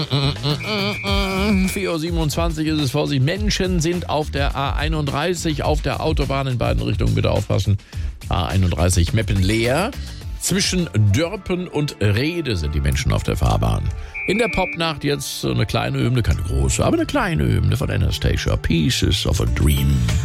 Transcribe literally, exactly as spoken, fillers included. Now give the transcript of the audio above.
vier Uhr siebenundzwanzig ist es. Vorsicht, Menschen sind auf der A einunddreißig auf der Autobahn in beiden Richtungen. Bitte aufpassen. A einunddreißig Meppen leer. Zwischen Dörpen und Rede sind die Menschen auf der Fahrbahn. In der Popnacht jetzt so eine kleine Hymne, keine große, aber eine kleine Hymne von Anastasia. Pieces of a Dream.